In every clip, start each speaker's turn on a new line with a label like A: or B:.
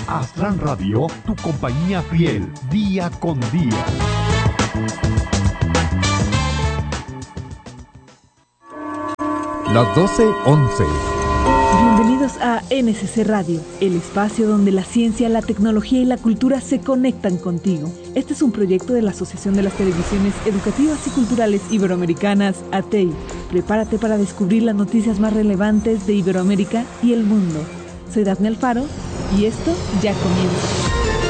A: Astran Radio, tu compañía fiel, día con día. Las 12:11.
B: Bienvenidos a NSC Radio, el espacio donde la ciencia, la tecnología y la cultura se conectan contigo. Este es un proyecto de la Asociación de las Televisiones Educativas y Culturales Iberoamericanas, ATEI. Prepárate para descubrir las noticias más relevantes de Iberoamérica y el mundo. Soy Dafne Alfaro y esto ya comienza.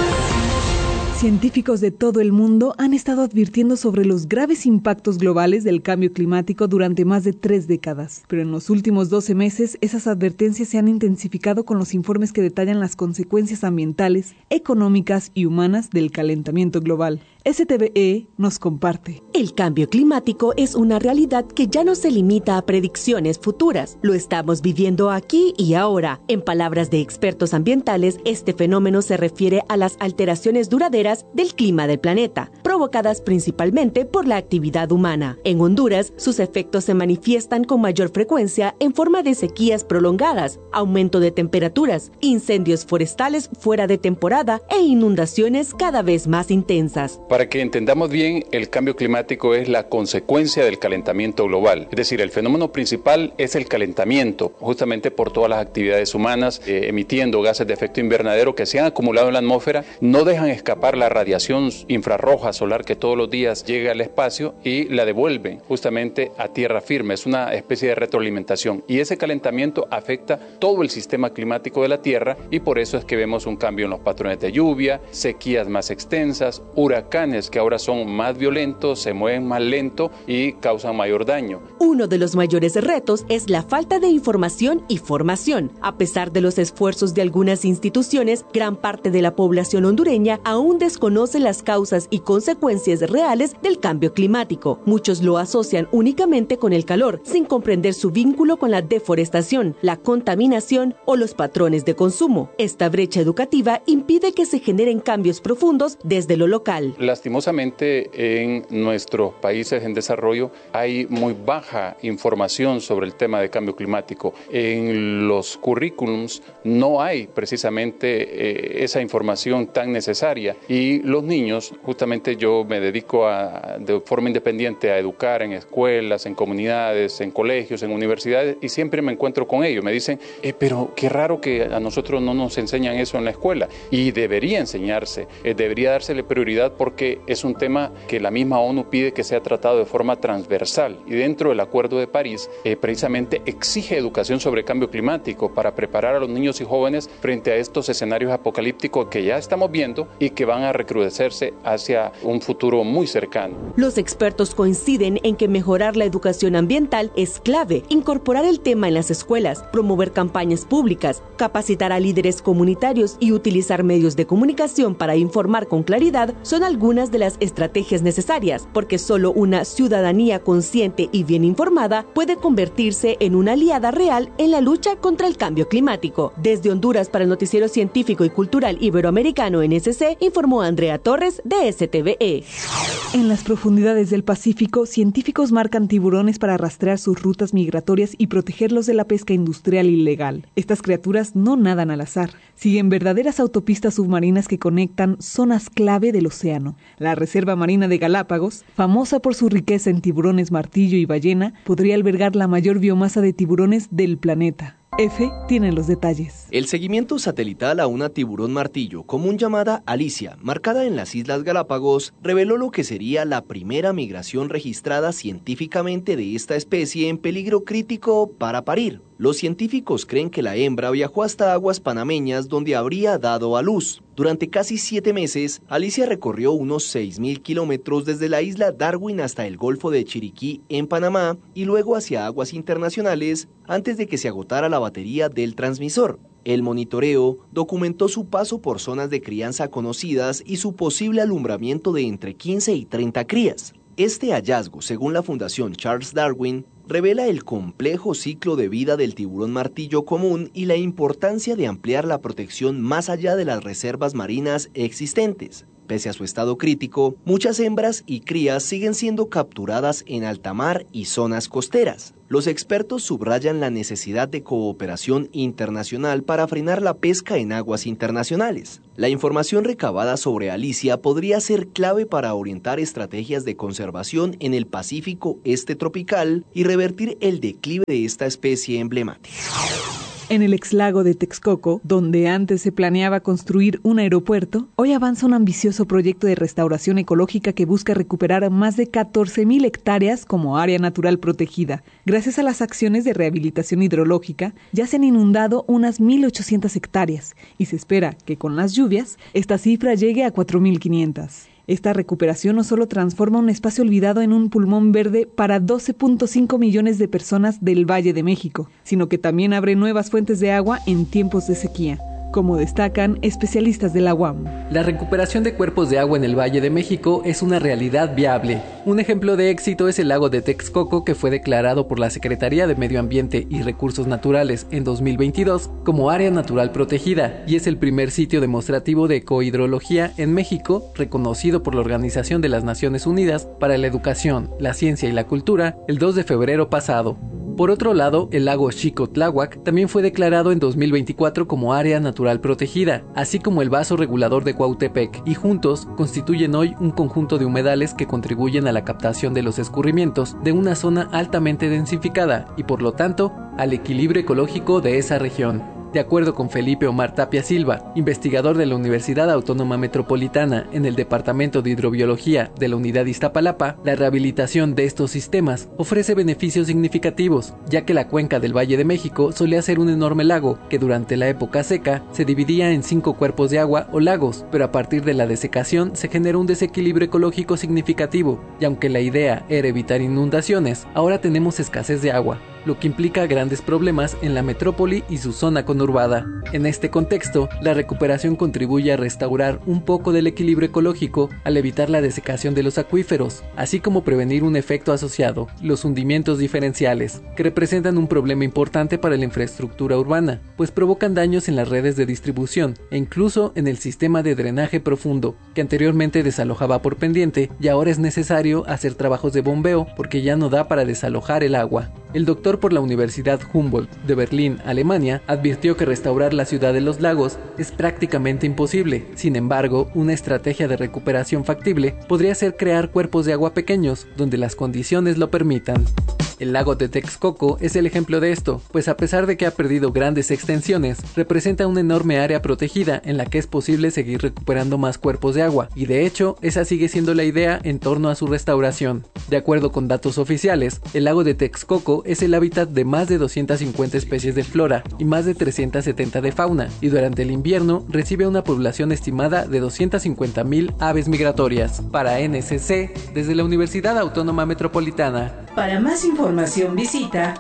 B: Científicos de todo el mundo han estado advirtiendo sobre los graves impactos globales del cambio climático durante más de 3 décadas. Pero en los últimos 12 meses, esas advertencias se han intensificado con los informes que detallan las consecuencias ambientales, económicas y humanas del calentamiento global. STVE nos comparte.
C: El cambio climático es una realidad que ya no se limita a predicciones futuras. Lo estamos viviendo aquí y ahora. En palabras de expertos ambientales, este fenómeno se refiere a las alteraciones duraderas del clima del planeta, provocadas principalmente por la actividad humana. En Honduras, sus efectos se manifiestan con mayor frecuencia en forma de sequías prolongadas, aumento de temperaturas, incendios forestales fuera de temporada e inundaciones cada vez más intensas.
D: Para que entendamos bien, el cambio climático es la consecuencia del calentamiento global. Es decir, el fenómeno principal es el calentamiento, justamente por todas las actividades humanas, emitiendo gases de efecto invernadero que se han acumulado en la atmósfera, no dejan escapar la radiación infrarroja solar que todos los días llega al espacio y la devuelven justamente a tierra firme. Es una especie de retroalimentación y ese calentamiento afecta todo el sistema climático de la Tierra y por eso es que vemos un cambio en los patrones de lluvia, sequías más extensas, huracanes que ahora son más violentos, se mueven más lento y causan mayor daño.
C: Uno de los mayores retos es la falta de información y formación. A pesar de los esfuerzos de algunas instituciones, gran parte de la población hondureña aún desconoce las causas y consecuencias reales del cambio climático. Muchos lo asocian únicamente con el calor, sin comprender su vínculo con la deforestación, la contaminación o los patrones de consumo. Esta brecha educativa impide que se generen cambios profundos desde lo local.
D: Lastimosamente, en nuestros países en desarrollo hay muy baja información sobre el tema de cambio climático. En los currículums no hay precisamente esa información tan necesaria y los niños, justamente yo me dedico de forma independiente a educar en escuelas, en comunidades, en colegios, en universidades y siempre me encuentro con ellos. Me dicen, pero qué raro que a nosotros no nos enseñan eso en la escuela y debería enseñarse, debería dársele prioridad porque es un tema que la misma ONU pide que sea tratado de forma transversal y dentro del Acuerdo de París precisamente exige educación sobre cambio climático para preparar a los niños y jóvenes frente a estos escenarios apocalípticos que ya estamos viendo y que van a recrudecerse hacia un futuro muy cercano.
C: Los expertos coinciden en que mejorar la educación ambiental es clave, incorporar el tema en las escuelas, promover campañas públicas, capacitar a líderes comunitarios y utilizar medios de comunicación para informar con claridad son algunas de las estrategias necesarias, porque solo una ciudadanía consciente y bien informada puede convertirse en una aliada real en la lucha contra el cambio climático. Desde Honduras para el Noticiero Científico y Cultural Iberoamericano NSC, informó Andrea Torres de STVE.
B: En las profundidades del Pacífico, científicos marcan tiburones para rastrear sus rutas migratorias y protegerlos de la pesca industrial ilegal. Estas criaturas no nadan al azar, siguen verdaderas autopistas submarinas que conectan zonas clave del océano. La Reserva Marina de Galápagos, famosa por su riqueza en tiburones martillo y ballena, podría albergar la mayor biomasa de tiburones del planeta. F tiene los detalles.
E: El seguimiento satelital a una tiburón martillo, común llamada Alicia, marcada en las Islas Galápagos, reveló lo que sería la primera migración registrada científicamente de esta especie en peligro crítico para parir. Los científicos creen que la hembra viajó hasta aguas panameñas donde habría dado a luz. Durante casi 7 meses, Alicia recorrió unos 6.000 kilómetros desde la isla Darwin hasta el Golfo de Chiriquí en Panamá y luego hacia aguas internacionales antes de que se agotara la batería del transmisor. El monitoreo documentó su paso por zonas de crianza conocidas y su posible alumbramiento de entre 15 y 30 crías. Este hallazgo, según la Fundación Charles Darwin, revela el complejo ciclo de vida del tiburón martillo común y la importancia de ampliar la protección más allá de las reservas marinas existentes. pese a su estado crítico, muchas hembras y crías siguen siendo capturadas en alta mar y zonas costeras. Los expertos subrayan la necesidad de cooperación internacional para frenar la pesca en aguas internacionales. La información recabada sobre Alicia podría ser clave para orientar estrategias de conservación en el Pacífico este tropical y revertir el declive de esta especie emblemática.
B: En el exlago de Texcoco, donde antes se planeaba construir un aeropuerto, hoy avanza un ambicioso proyecto de restauración ecológica que busca recuperar más de 14,000 hectáreas como área natural protegida. Gracias a las acciones de rehabilitación hidrológica, ya se han inundado unas 1,800 hectáreas y se espera que con las lluvias esta cifra llegue a 4,500. Esta recuperación no solo transforma un espacio olvidado en un pulmón verde para 12,5 millones de personas del Valle de México, sino que también abre nuevas fuentes de agua en tiempos de sequía, como destacan especialistas de la UAM.
F: La recuperación de cuerpos de agua en el Valle de México es una realidad viable. Un ejemplo de éxito es el lago de Texcoco, que fue declarado por la Secretaría de Medio Ambiente y Recursos Naturales en 2022 como área natural protegida y es el primer sitio demostrativo de ecohidrología en México, reconocido por la Organización de las Naciones Unidas para la Educación, la Ciencia y la Cultura el 2 de febrero pasado. Por otro lado, el lago Xico-Tláhuac también fue declarado en 2024 como área natural protegida, así como el vaso regulador de Cuautepec, y juntos constituyen hoy un conjunto de humedales que contribuyen a la captación de los escurrimientos de una zona altamente densificada y por lo tanto al equilibrio ecológico de esa región. De acuerdo con Felipe Omar Tapia Silva, investigador de la Universidad Autónoma Metropolitana en el Departamento de Hidrobiología de la Unidad Iztapalapa, la rehabilitación de estos sistemas ofrece beneficios significativos, ya que la cuenca del Valle de México solía ser un enorme lago que durante la época seca se dividía en 5 cuerpos de agua o lagos, pero a partir de la desecación se generó un desequilibrio ecológico significativo, y aunque la idea era evitar inundaciones, ahora tenemos escasez de agua, lo que implica grandes problemas en la metrópoli y su zona conurbada. En este contexto, la recuperación contribuye a restaurar un poco del equilibrio ecológico al evitar la desecación de los acuíferos, así como prevenir un efecto asociado, los hundimientos diferenciales, que representan un problema importante para la infraestructura urbana, pues provocan daños en las redes de distribución e incluso en el sistema de drenaje profundo, que anteriormente desalojaba por pendiente y ahora es necesario hacer trabajos de bombeo porque ya no da para desalojar el agua. El doctor por la Universidad Humboldt de Berlín, Alemania, advirtió que restaurar la ciudad de los lagos es prácticamente imposible. Sin embargo, una estrategia de recuperación factible podría ser crear cuerpos de agua pequeños donde las condiciones lo permitan. El lago de Texcoco es el ejemplo de esto, pues a pesar de que ha perdido grandes extensiones, representa una enorme área protegida en la que es posible seguir recuperando más cuerpos de agua, y de hecho, esa sigue siendo la idea en torno a su restauración. De acuerdo con datos oficiales, el lago de Texcoco es el hábitat de más de 250 especies de flora y más de 370 de fauna, y durante el invierno recibe una población estimada de 250,000 aves migratorias. Para NSC, desde la Universidad Autónoma Metropolitana.
G: Para más información visita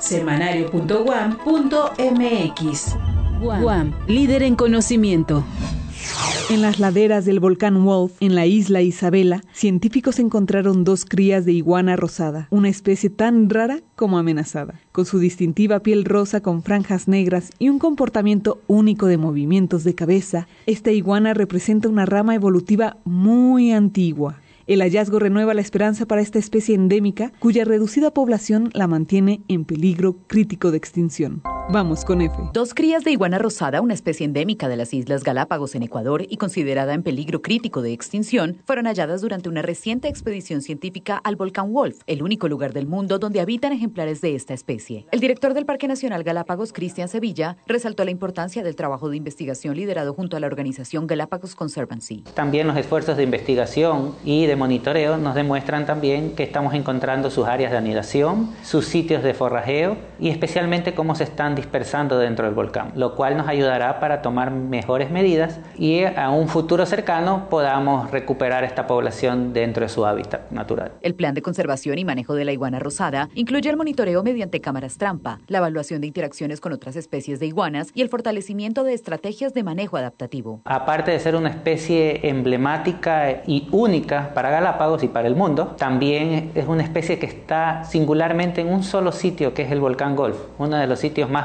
G: semanario.uam.mx.
C: UAM, líder en conocimiento.
B: En las laderas del volcán Wolf, en la isla Isabela, científicos encontraron 2 crías de iguana rosada, una especie tan rara como amenazada. Con su distintiva piel rosa con franjas negras y un comportamiento único de movimientos de cabeza, esta iguana representa una rama evolutiva muy antigua. El hallazgo renueva la esperanza para esta especie endémica, cuya reducida población la mantiene en peligro crítico de extinción. Vamos con F.
H: 2 crías de iguana rosada, una especie endémica de las Islas Galápagos en Ecuador y considerada en peligro crítico de extinción, fueron halladas durante una reciente expedición científica al volcán Wolf, el único lugar del mundo donde habitan ejemplares de esta especie. El director del Parque Nacional Galápagos, Cristian Sevilla, resaltó la importancia del trabajo de investigación liderado junto a la organización Galápagos Conservancy.
I: También los esfuerzos de investigación y de monitoreo nos demuestran también que estamos encontrando sus áreas de anidación, sus sitios de forrajeo y especialmente cómo se están dispersando dentro del volcán, lo cual nos ayudará para tomar mejores medidas y a un futuro cercano podamos recuperar esta población dentro de su hábitat natural.
H: El plan de conservación y manejo de la iguana rosada incluye el monitoreo mediante cámaras trampa, la evaluación de interacciones con otras especies de iguanas y el fortalecimiento de estrategias de manejo adaptativo.
I: Aparte de ser una especie emblemática y única para Galápagos y para el mundo, también es una especie que está singularmente en un solo sitio, que es el volcán Wolf, uno de los sitios más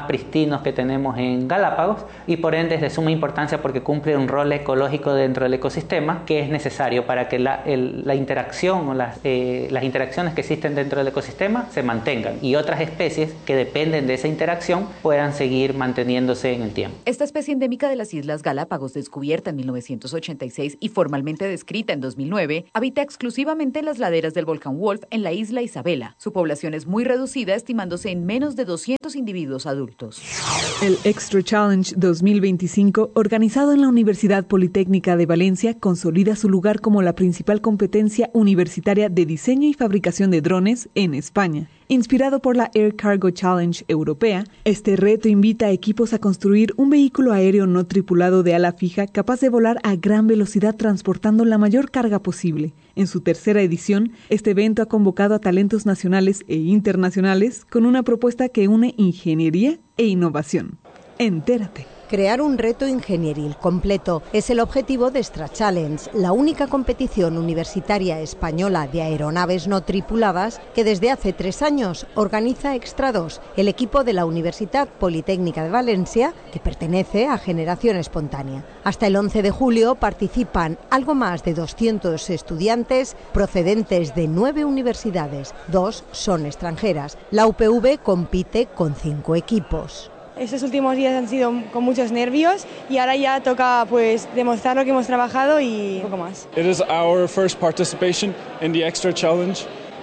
I: pristinos que tenemos en Galápagos y por ende es de suma importancia porque cumple un rol ecológico dentro del ecosistema que es necesario para que la interacción o las interacciones que existen dentro del ecosistema se mantengan y otras especies que dependen de esa interacción puedan seguir manteniéndose en el tiempo.
H: Esta especie endémica de las Islas Galápagos, descubierta en 1986 y formalmente descrita en 2009, habita exclusivamente en las laderas del volcán Wolf en la isla Isabela. Su población es muy reducida, estimándose en menos de 200 individuos adultos.
B: El Extra Challenge 2025, organizado en la Universidad Politécnica de Valencia, consolida su lugar como la principal competencia universitaria de diseño y fabricación de drones en España. Inspirado por la Air Cargo Challenge europea, este reto invita a equipos a construir un vehículo aéreo no tripulado de ala fija capaz de volar a gran velocidad transportando la mayor carga posible. En su tercera edición, este evento ha convocado a talentos nacionales e internacionales con una propuesta que une ingeniería e innovación. Entérate.
J: Crear un reto ingenieril completo es el objetivo de Extra Challenge, la única competición universitaria española de aeronaves no tripuladas que desde hace 3 años organiza Extra 2, el equipo de la Universidad Politécnica de Valencia, que pertenece a Generación Espontánea. Hasta el 11 de julio participan algo más de 200 estudiantes procedentes de 9 universidades, 2 son extranjeras. La UPV compite con 5 equipos.
K: Estos últimos días han sido con muchos nervios y ahora ya toca pues demostrar lo que hemos trabajado y un poco más.
L: It is our first participation in the Extra Challenge.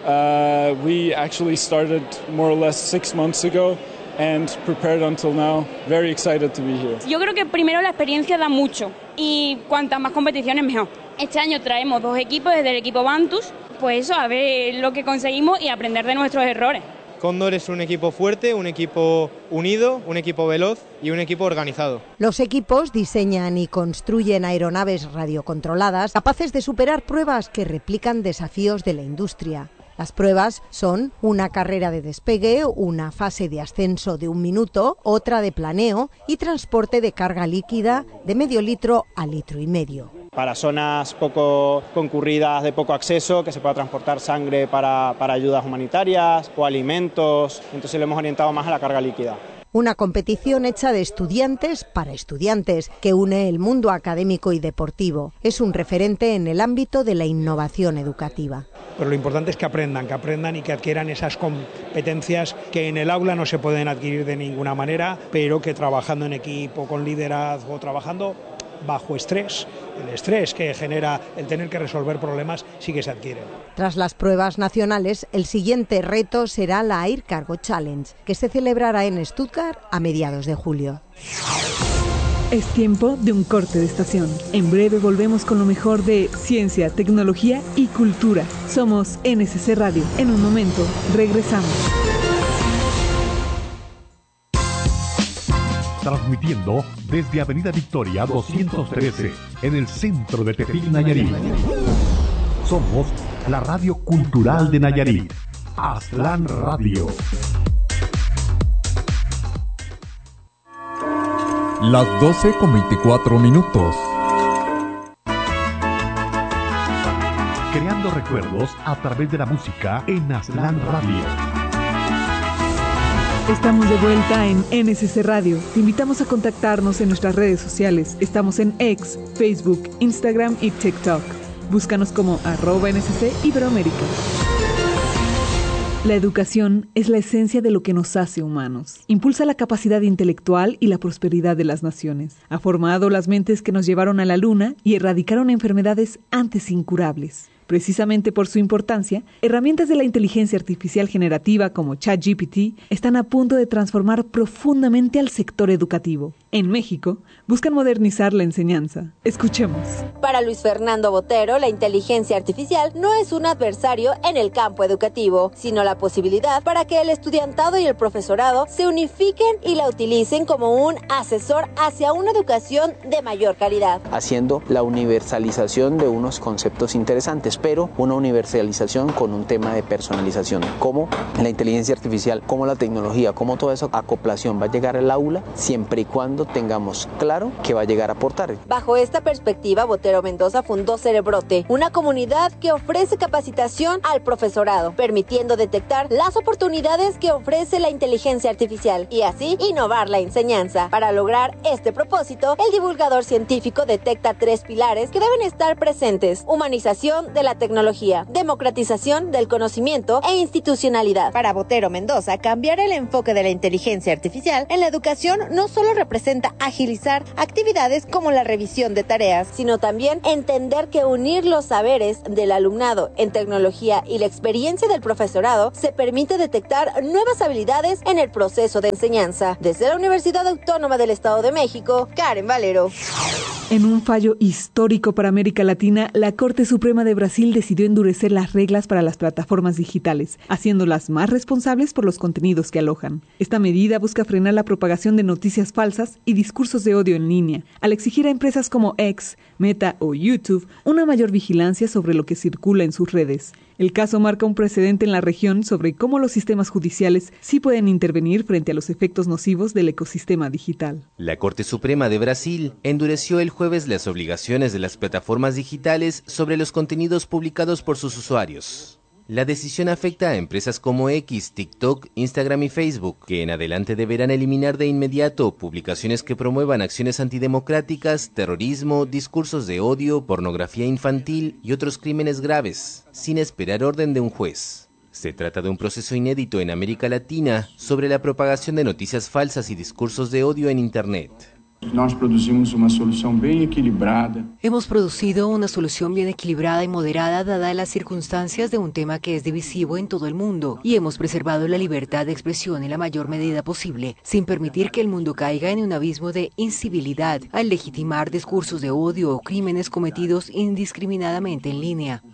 L: We actually started more or less 6 months ago and prepared until now. Very excited to be here.
M: Yo creo que primero la experiencia da mucho y cuantas más competiciones mejor. Este año traemos 2 equipos desde el equipo Bantus, pues eso, a ver lo que conseguimos y aprender de nuestros errores.
N: Cóndor es un equipo fuerte, un equipo unido, un equipo veloz y un equipo organizado.
J: Los equipos diseñan y construyen aeronaves radiocontroladas capaces de superar pruebas que replican desafíos de la industria. Las pruebas son una carrera de despegue, una fase de ascenso de 1 minuto, otra de planeo y transporte de carga líquida de medio litro a 1,5 litros.
N: Para zonas poco concurridas, de poco acceso, que se pueda transportar sangre para ayudas humanitarias o alimentos, entonces le hemos orientado más a la carga líquida.
J: Una competición hecha de estudiantes para estudiantes que une el mundo académico y deportivo. Es un referente en el ámbito de la innovación educativa.
O: Pero lo importante es que aprendan y que adquieran esas competencias que en el aula no se pueden adquirir de ninguna manera, pero que trabajando en equipo, con liderazgo, trabajando bajo estrés, el estrés que genera el tener que resolver problemas sí que se adquiere.
J: Tras las pruebas nacionales, el siguiente reto será la Air Cargo Challenge, que se celebrará en Stuttgart a mediados de julio.
B: Es tiempo de un corte de estación. En breve volvemos con lo mejor de ciencia, tecnología y cultura. Somos NSC Radio. En un momento, regresamos.
A: Transmitiendo desde Avenida Victoria 213, en el centro de Tepic, Nayarit. Somos la radio cultural de Nayarit, Aztlán Radio.
P: Las 12:24.
A: Creando recuerdos a través de la música en Aztlán Radio.
B: Estamos de vuelta en NSC Radio. Te invitamos a contactarnos en nuestras redes sociales. Estamos en X, Facebook, Instagram y TikTok. Búscanos como @NSC Iberoamérica. La educación es la esencia de lo que nos hace humanos. Impulsa la capacidad intelectual y la prosperidad de las naciones. Ha formado las mentes que nos llevaron a la luna y erradicaron enfermedades antes incurables. Precisamente por su importancia, herramientas de la inteligencia artificial generativa como ChatGPT están a punto de transformar profundamente al sector educativo. En México, buscan modernizar la enseñanza. Escuchemos.
Q: Para Luis Fernando Botero, la inteligencia artificial no es un adversario en el campo educativo, sino la posibilidad para que el estudiantado y el profesorado se unifiquen y la utilicen como un asesor hacia una educación de mayor calidad.
R: Haciendo la universalización de unos conceptos interesantes, pero una universalización con un tema de personalización, como la inteligencia artificial, como la tecnología, como toda esa acoplación va a llegar al aula, siempre y cuando cuando tengamos claro qué va a llegar a aportar.
Q: Bajo esta perspectiva, Botero Mendoza fundó Cerebrote, una comunidad que ofrece capacitación al profesorado, permitiendo detectar las oportunidades que ofrece la inteligencia artificial y así innovar la enseñanza. Para lograr este propósito, el divulgador científico detecta 3 pilares que deben estar presentes: humanización de la tecnología, democratización del conocimiento e institucionalidad. Para Botero Mendoza, cambiar el enfoque de la inteligencia artificial en la educación no solo representa agilizar actividades como la revisión de tareas, sino también entender que unir los saberes del alumnado en tecnología y la experiencia del profesorado se permite detectar nuevas habilidades en el proceso de enseñanza. Desde la Universidad Autónoma del Estado de México, Karen Valero.
B: En un fallo histórico para América Latina, la Corte Suprema de Brasil decidió endurecer las reglas para las plataformas digitales, haciéndolas más responsables por los contenidos que alojan. Esta medida busca frenar la propagación de noticias falsas y discursos de odio en línea, al exigir a empresas como X, Meta o YouTube una mayor vigilancia sobre lo que circula en sus redes. El caso marca un precedente en la región sobre cómo los sistemas judiciales sí pueden intervenir frente a los efectos nocivos del ecosistema digital.
S: La Corte Suprema de Brasil endureció el jueves las obligaciones de las plataformas digitales sobre los contenidos publicados por sus usuarios. La decisión afecta a empresas como X, TikTok, Instagram y Facebook, que en adelante deberán eliminar de inmediato publicaciones que promuevan acciones antidemocráticas, terrorismo, discursos de odio, pornografía infantil y otros crímenes graves, sin esperar orden de un juez. Se trata de un proceso inédito en América Latina sobre la propagación de noticias falsas y discursos de odio en Internet.
T: Hemos producido una solución bien equilibrada y moderada dadas las circunstancias de un tema que es divisivo en todo el mundo, y hemos preservado la libertad de expresión en la mayor medida posible, sin permitir que el mundo caiga en un abismo de incivilidad al legitimar discursos de odio o crímenes cometidos indiscriminadamente en línea.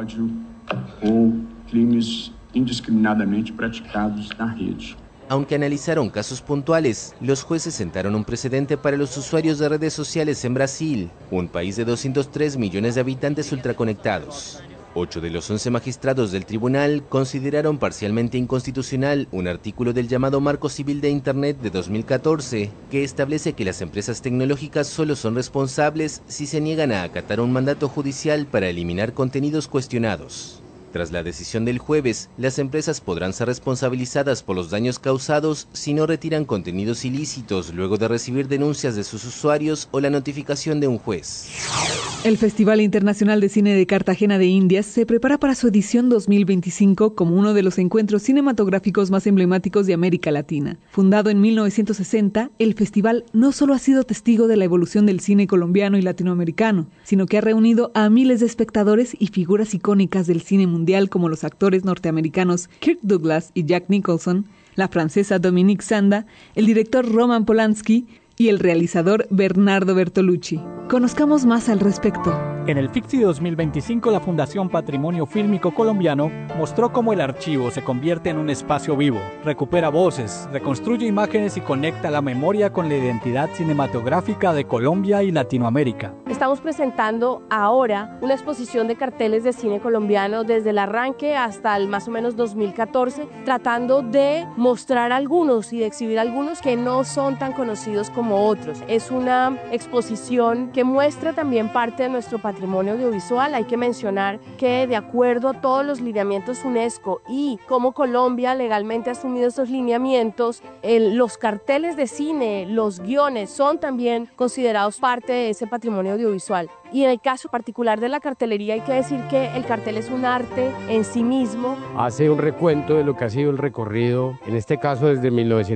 S: Aunque analizaron casos puntuales, los jueces sentaron un precedente para los usuarios de redes sociales en Brasil, un país de 203 millones de habitantes ultraconectados. 8 de los 11 magistrados del tribunal consideraron parcialmente inconstitucional un artículo del llamado Marco Civil de Internet de 2014, que establece que las empresas tecnológicas solo son responsables si se niegan a acatar un mandato judicial para eliminar contenidos cuestionados. Tras la decisión del jueves, las empresas podrán ser responsabilizadas por los daños causados si no retiran contenidos ilícitos luego de recibir denuncias de sus usuarios o la notificación de un juez.
B: El Festival Internacional de Cine de Cartagena de Indias se prepara para su edición 2025 como uno de los encuentros cinematográficos más emblemáticos de América Latina. Fundado en 1960, el festival no solo ha sido testigo de la evolución del cine colombiano y latinoamericano, sino que ha reunido a miles de espectadores y figuras icónicas del cine mundial como los actores norteamericanos Kirk Douglas y Jack Nicholson, la francesa Dominique Sanda, el director Roman Polanski y el realizador Bernardo Bertolucci. Conozcamos más al respecto.
U: En el FICSI 2025, la Fundación Patrimonio Fílmico Colombiano mostró cómo el archivo se convierte en un espacio vivo, recupera voces, reconstruye imágenes y conecta la memoria con la identidad cinematográfica de Colombia y Latinoamérica.
V: Estamos presentando ahora una exposición de carteles de cine colombiano desde el arranque hasta el más o menos 2014, tratando de mostrar algunos y de exhibir algunos que no son tan conocidos como otros. Es una exposición que muestra también parte de nuestro patrimonio audiovisual. Hay que mencionar que de acuerdo a todos los lineamientos UNESCO y como Colombia legalmente ha asumido esos lineamientos, los carteles de cine, los guiones son también considerados parte de ese patrimonio audiovisual. Y en el caso particular de la cartelería hay que decir que el cartel es un arte en sí mismo.
W: Hace un recuento de lo que ha sido el recorrido, en este caso desde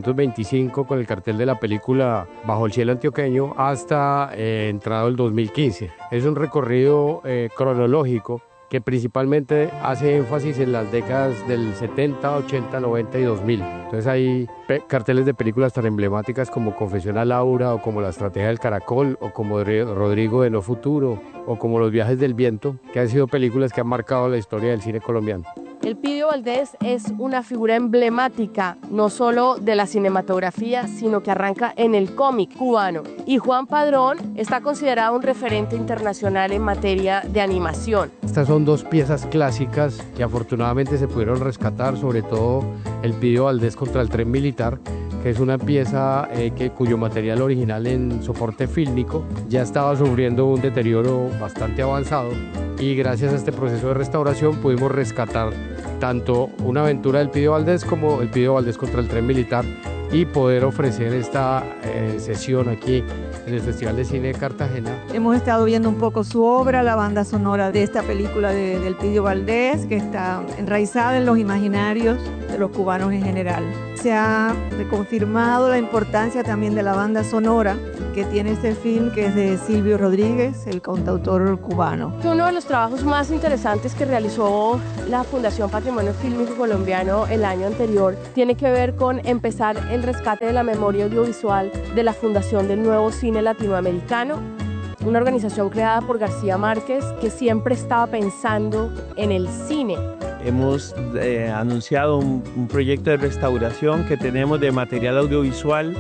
W: 1925 con el cartel de la película Bajo el cielo antioqueño hasta entrado el 2015. Es un recorrido cronológico que principalmente hace énfasis en las décadas del 70, 80, 90 y 2000. Entonces hay carteles de películas tan emblemáticas como Confesión a Laura, o como La Estrategia del Caracol, o como Rodrigo de No Futuro, o como Los Viajes del Viento, que han sido películas que han marcado la historia del cine colombiano.
V: Elpidio Valdés es una figura emblemática, no solo de la cinematografía, sino que arranca en el cómic cubano. Y Juan Padrón está considerado un referente internacional en materia de animación.
W: Estas son dos piezas clásicas que afortunadamente se pudieron rescatar, sobre todo Elpidio Valdés contra el tren militar, que es una pieza cuyo material original en soporte fílmico ya estaba sufriendo un deterioro bastante avanzado, y gracias a este proceso de restauración pudimos rescatar tanto una aventura del Pidio Valdés como el Pidio Valdés contra el tren militar, y poder ofrecer esta sesión aquí en el Festival de Cine de Cartagena.
D: Hemos estado viendo un poco su obra, la banda sonora de esta película del Pidio Valdés, que está enraizada en los imaginarios de los cubanos en general. Se ha reconfirmado la importancia también de la banda sonora que tiene este film, que es de Silvio Rodríguez, el cantautor cubano.
V: Uno de los trabajos más interesantes que realizó la Fundación Patrimonio Fílmico Colombiano el año anterior tiene que ver con empezar el rescate de la memoria audiovisual de la Fundación del Nuevo Cine Latinoamericano, una organización creada por García Márquez que siempre estaba pensando en el cine.
E: Hemos anunciado un proyecto de restauración que tenemos de material audiovisual,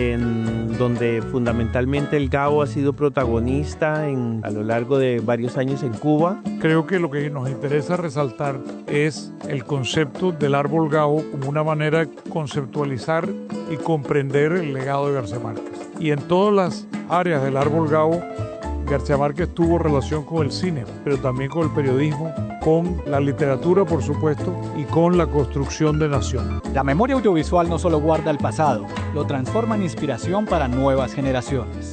E: en donde fundamentalmente el Gabo ha sido protagonista a lo largo de varios años en Cuba.
F: Creo que lo que nos interesa resaltar es el concepto del árbol Gabo como una manera de conceptualizar y comprender el legado de García Márquez. Y en todas las áreas del árbol Gabo, García Márquez tuvo relación con el cine, pero también con el periodismo, con la literatura, por supuesto, y con la construcción de nación.
U: La memoria audiovisual no solo guarda el pasado, lo transforma en inspiración para nuevas generaciones.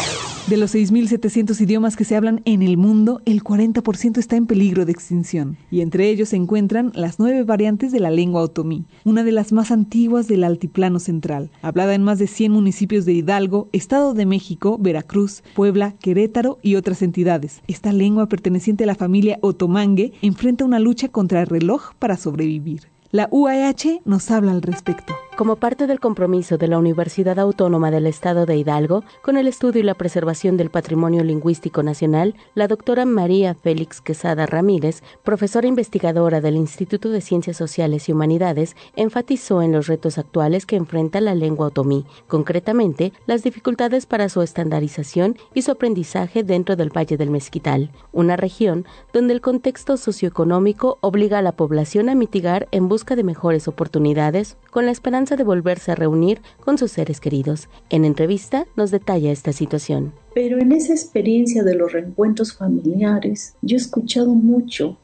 B: De los 6.700 idiomas que se hablan en el mundo, el 40% está en peligro de extinción. Y entre ellos se encuentran las 9 variantes de la lengua otomí, una de las más antiguas del Altiplano Central, hablada en más de 100 municipios de Hidalgo, Estado de México, Veracruz, Puebla, Querétaro y otras entidades. Esta lengua, perteneciente a la familia otomangue, enfrenta una lucha contra el reloj para sobrevivir. La UAH nos habla al respecto.
C: Como parte del compromiso de la Universidad Autónoma del Estado de Hidalgo con el estudio y la preservación del patrimonio lingüístico nacional, la doctora María Félix Quesada Ramírez, profesora investigadora del Instituto de Ciencias Sociales y Humanidades, enfatizó en los retos actuales que enfrenta la lengua otomí, concretamente las dificultades para su estandarización y su aprendizaje dentro del Valle del Mezquital, una región donde el contexto socioeconómico obliga a la población a mitigar en busca de mejores oportunidades, con la esperanza de volverse a reunir con sus seres queridos. En entrevista nos detalla esta situación.
X: Pero en esa experiencia de los reencuentros familiares, yo he escuchado mucho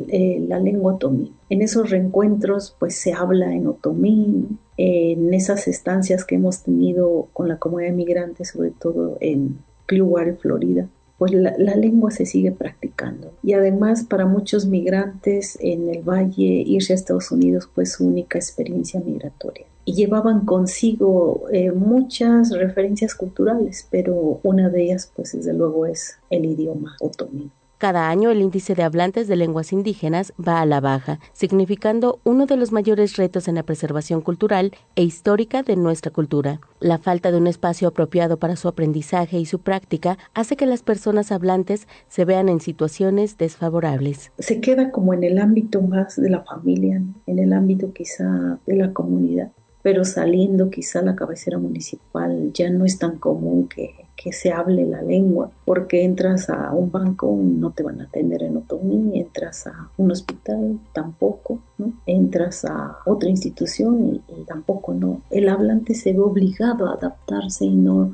X: la lengua otomí. En esos reencuentros pues se habla en otomí, en esas estancias que hemos tenido con la comunidad migrante, sobre todo en Clearwater, Florida, pues la lengua se sigue practicando. Y además para muchos migrantes en el valle, irse a Estados Unidos fue su única experiencia migratoria. Y llevaban consigo muchas referencias culturales, pero una de ellas pues desde luego es el idioma otomí.
C: Cada año el índice de hablantes de lenguas indígenas va a la baja, significando uno de los mayores retos en la preservación cultural e histórica de nuestra cultura. La falta de un espacio apropiado para su aprendizaje y su práctica hace que las personas hablantes se vean en situaciones desfavorables.
X: Se queda como en el ámbito más de la familia, en el ámbito quizá de la comunidad, pero saliendo quizá a la cabecera municipal ya no es tan común que se hable la lengua, porque entras a un banco, no te van a atender en otomí, entras a un hospital, tampoco, ¿no? Entras a otra institución y tampoco, ¿no? El hablante se ve obligado a adaptarse y no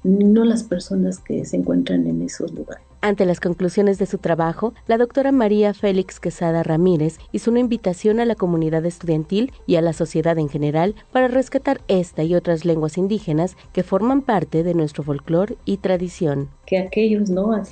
X: las personas que se encuentran en esos lugares.
C: Ante las conclusiones de su trabajo, la doctora María Félix Quesada Ramírez hizo una invitación a la comunidad estudiantil y a la sociedad en general para rescatar esta y otras lenguas indígenas que forman parte de nuestro folclore y tradición.
X: Que aquellos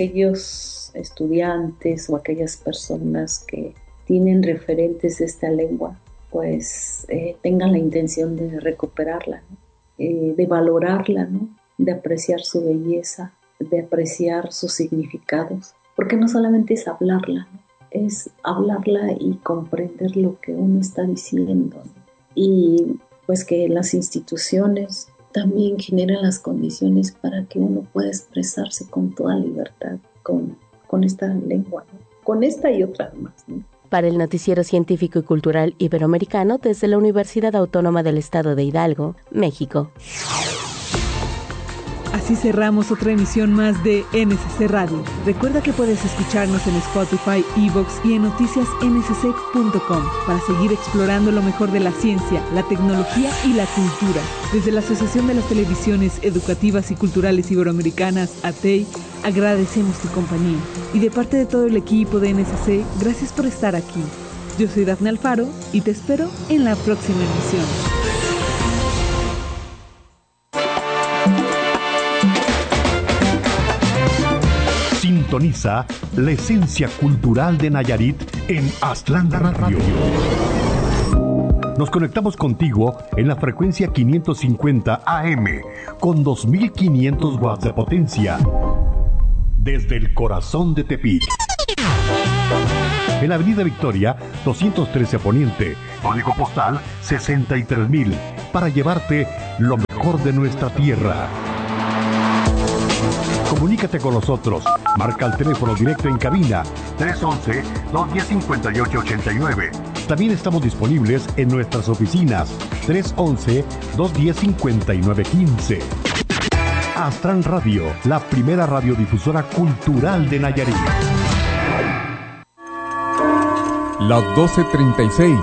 X: estudiantes o aquellas personas que tienen referentes de esta lengua, pues tengan la intención de recuperarla, ¿no? De valorarla, ¿no? De apreciar su belleza, de apreciar sus significados, porque no solamente es hablarla, ¿no? Es hablarla y comprender lo que uno está diciendo, ¿no? Y pues que las instituciones también generan las condiciones para que uno pueda expresarse con toda libertad con esta lengua, ¿no? Con esta y otras más, ¿no?
C: Para el Noticiero Científico y Cultural Iberoamericano desde la Universidad Autónoma del Estado de Hidalgo, México.
B: Así cerramos otra emisión más de NSC Radio. Recuerda que puedes escucharnos en Spotify, iVoox y en noticiasnsc.com para seguir explorando lo mejor de la ciencia, la tecnología y la cultura. Desde la Asociación de las Televisiones Educativas y Culturales Iberoamericanas, ATEI, agradecemos tu compañía. Y de parte de todo el equipo de NSC, gracias por estar aquí. Yo soy Dafne Alfaro y te espero en la próxima emisión.
A: Sintoniza la esencia cultural de Nayarit en Aztlán Radio. Nos conectamos contigo en la frecuencia 550 AM con 2500 watts de potencia desde el corazón de Tepic. En la Avenida Victoria, 213 Poniente, código postal 63000, para llevarte lo mejor de nuestra tierra. Comunícate con nosotros. Marca el teléfono directo en cabina 311-210-5889. También estamos disponibles en nuestras oficinas 311-210-5915. Aztlán Radio, la primera radiodifusora cultural de Nayarit.
P: Las 12:36.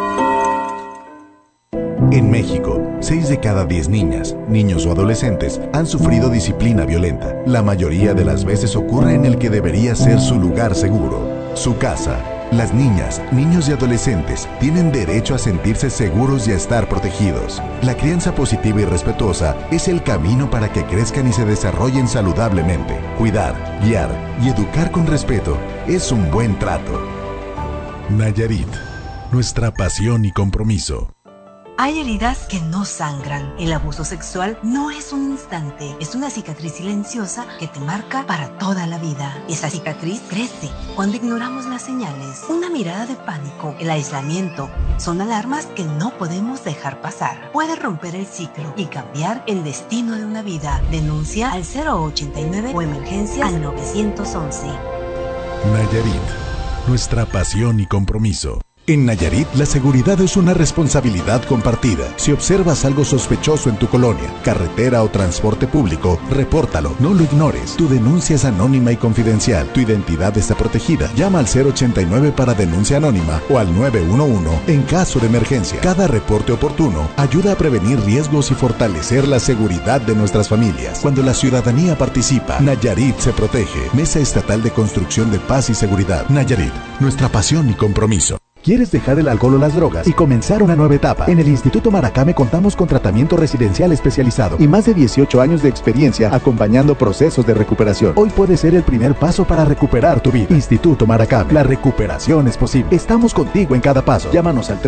G: En México, 6 de cada 10 niñas, niños o adolescentes han sufrido disciplina violenta. La mayoría de las veces ocurre en el que debería ser su lugar seguro, su casa. Las niñas, niños y adolescentes tienen derecho a sentirse seguros y a estar protegidos. La crianza positiva y respetuosa es el camino para que crezcan y se desarrollen saludablemente. Cuidar, guiar y educar con respeto es un buen trato. Nayarit, nuestra pasión y compromiso.
H: Hay heridas que no sangran. El abuso sexual no es un instante, es una cicatriz silenciosa que te marca para toda la vida. Esa cicatriz crece cuando ignoramos las señales. Una mirada de pánico, el aislamiento, son alarmas que no podemos dejar pasar. Puede romper el ciclo y cambiar el destino de una vida. Denuncia al 089 o emergencias al 911.
G: Nayarit, nuestra pasión y compromiso. En Nayarit, la seguridad es una responsabilidad compartida. Si observas algo sospechoso en tu colonia, carretera o transporte público, repórtalo, no lo ignores. Tu denuncia es anónima y confidencial. Tu identidad está protegida. Llama al 089 para denuncia anónima o al 911 en caso de emergencia. Cada reporte oportuno ayuda a prevenir riesgos y fortalecer la seguridad de nuestras familias. Cuando la ciudadanía participa, Nayarit se protege. Mesa Estatal de Construcción de Paz y Seguridad. Nayarit, nuestra pasión y compromiso.
I: ¿Quieres dejar el alcohol o las drogas y comenzar una nueva etapa? En el Instituto Maracame contamos con tratamiento residencial especializado y más de 18 años de experiencia acompañando procesos de recuperación. Hoy puede ser el primer paso para recuperar tu vida. Instituto Maracame, la recuperación es posible. Estamos contigo en cada paso. Llámanos al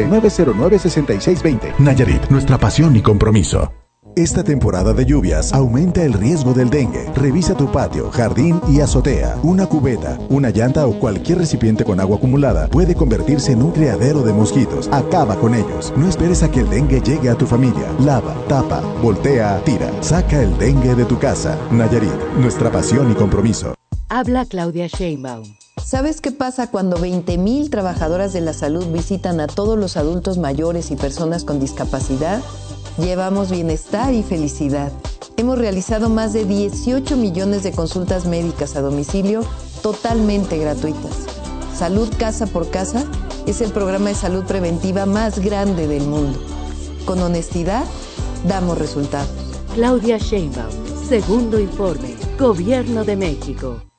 I: 311-909-6620.
G: Nayarit, nuestra pasión y compromiso. Esta temporada de lluvias aumenta el riesgo del dengue. Revisa tu patio, jardín y azotea. Una cubeta, una llanta o cualquier recipiente con agua acumulada puede convertirse en un criadero de mosquitos. Acaba con ellos. No esperes a que el dengue llegue a tu familia. Lava, tapa, voltea, tira. Saca el dengue de tu casa. Nayarit, nuestra pasión y compromiso.
K: Habla Claudia Sheinbaum.
Y: ¿Sabes qué pasa cuando 20,000 trabajadoras de la salud visitan a todos los adultos mayores y personas con discapacidad? Llevamos bienestar y felicidad. Hemos realizado más de 18 millones de consultas médicas a domicilio totalmente gratuitas. Salud Casa por Casa es el programa de salud preventiva más grande del mundo. Con honestidad, damos resultados.
K: Claudia Sheinbaum, segundo informe, Gobierno de México.